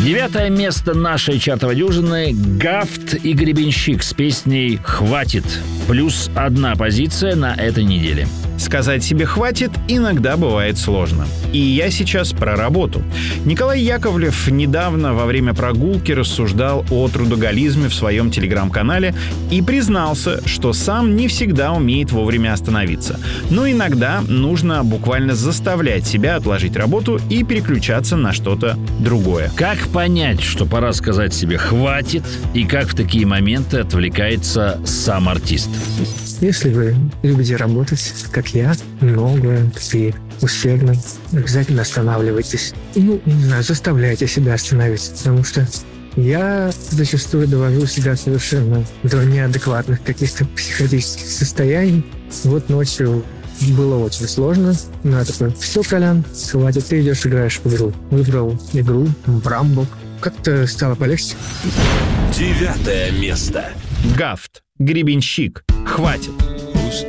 9 место нашей чартовой дюжины — Гафт и Гребенщик с песней «Хватит». Плюс 1 позиция на этой неделе. Сказать себе «хватит» иногда бывает сложно. И я сейчас про работу. Николай Яковлев недавно во время прогулки рассуждал о трудоголизме в своем телеграм-канале и признался, что сам не всегда умеет вовремя остановиться. Но иногда нужно буквально заставлять себя отложить работу и переключаться на что-то другое. Как понять, что пора сказать себе «хватит», и как в такие моменты отвлекается сам артист? Если вы любите работать, как я, много и усердно, обязательно останавливайтесь. Не знаю, заставляйте себя остановиться, потому что я зачастую довожу себя совершенно до неадекватных каких-то психотических состояний. Вот ночью было очень сложно. Но я такой: все, Колян, хватит, ты идешь играешь в игру. Выбрал игру Брамбл. Как-то стало полегче. 9 место. Гафт, Гребенщик, «Хватит».